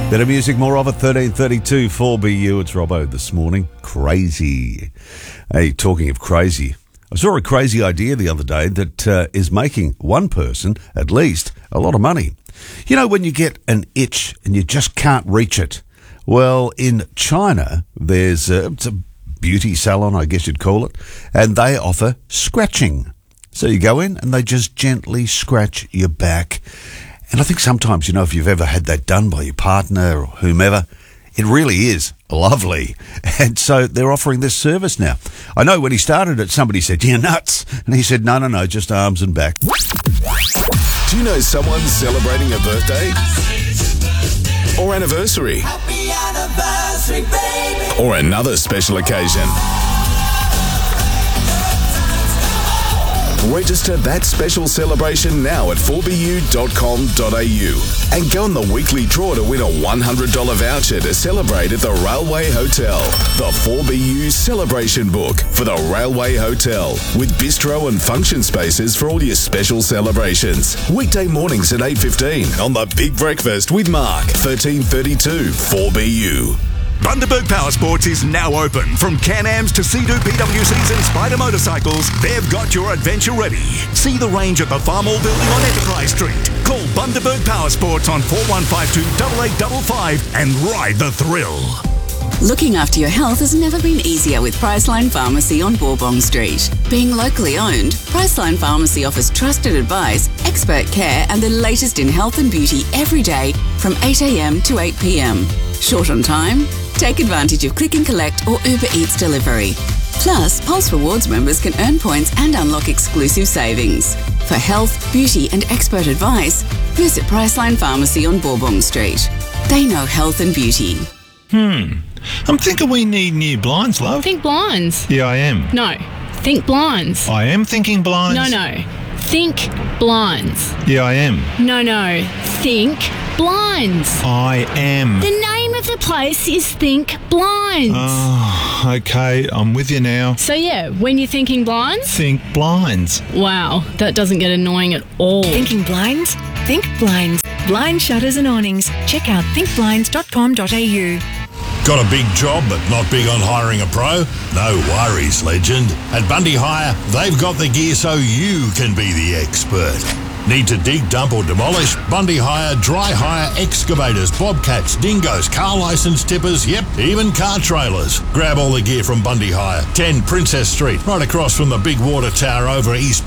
Bit of music, more of it, 13:32 4BU. It's Robbo this morning. Crazy. Hey, talking of crazy, I saw a crazy idea the other day that is making one person, at least, a lot of money. You know, when you get an itch and you just can't reach it. Well, in China, there's it's a beauty salon, I guess you'd call it, and they offer scratching. So you go in and they just gently scratch your back. And I think sometimes, you know, if you've ever had that done by your partner or whomever, it really is lovely. And so they're offering this service now. I know when he started it, somebody said, "You're nuts." And he said, no, just arms and back. Do you know someone celebrating a birthday? Or anniversary? Happy anniversary, baby. Or another special occasion? Register that special celebration now at 4bu.com.au and go on the weekly draw to win a $100 voucher to celebrate at the Railway Hotel. The 4BU Celebration Book for the Railway Hotel with bistro and function spaces for all your special celebrations. Weekday mornings at 8:15 on The Big Breakfast with Mark, 1332 4BU. Bundaberg Power Sports is now open. From Can-Ams to Sea-Doo PWCs and Spider motorcycles, they've got your adventure ready. See the range at the Farmall building on Enterprise Street. Call Bundaberg Power Sports on 4152 8855 and ride the thrill. Looking after your health has never been easier with Priceline Pharmacy on Bourbon Street. Being locally owned, Priceline Pharmacy offers trusted advice, expert care and the latest in health and beauty every day from 8 a.m. to 8 p.m. Short on time? Take advantage of Click and Collect or Uber Eats delivery. Plus, Pulse Rewards members can earn points and unlock exclusive savings. For health, beauty and expert advice, visit Priceline Pharmacy on Bourbon Street. They know health and beauty. I'm thinking we need new blinds, love. Think blinds. Yeah, I am. No. Think blinds. I am thinking blinds. No. Think blinds. Yeah, I am. No. Think blinds. I am. The name of the place is Think Blinds. Oh, okay. I'm with you now. So yeah, when you're thinking blinds? Think blinds. Wow, that doesn't get annoying at all. Thinking blinds? Think blinds. Blind shutters and awnings. Check out thinkblinds.com.au. Got a big job but not big on hiring a pro? No worries, legend. At Bundy Hire, they've got the gear so you can be the expert. Need to dig, dump or demolish? Bundy Hire, dry hire, excavators, bobcats, dingoes, car licence tippers, yep, even car trailers. Grab all the gear from Bundy Hire, 10 Princess Street, right across from the big water tower over East